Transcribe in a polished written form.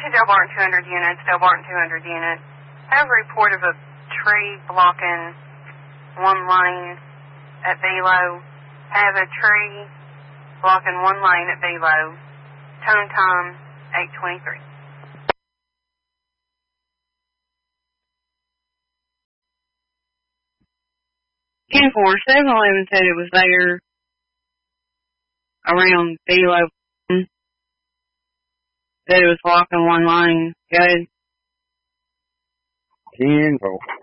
to Delbarton 200 units, Delbarton 200 units. I have a report of a tree blocking one lane at Belo. I have a tree blocking one lane at Belo. Tone time, 8:23. 10-4, 7-Eleven said it was there around Belo. Said it was blocking one lane. Go ahead. 10-4.